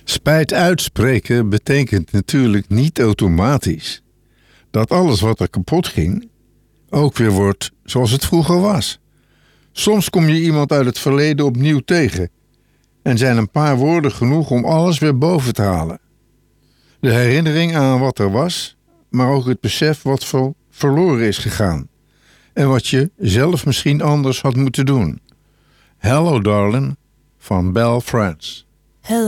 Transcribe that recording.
Spijt uitspreken betekent natuurlijk niet automatisch dat alles wat er kapot ging ook weer wordt zoals het vroeger was. Soms kom je iemand uit het verleden opnieuw tegen en zijn een paar woorden genoeg om alles weer boven te halen. De herinnering aan wat er was, maar ook het besef wat verloren is gegaan en wat je zelf misschien anders had moeten doen. Hello Darling van Belle France.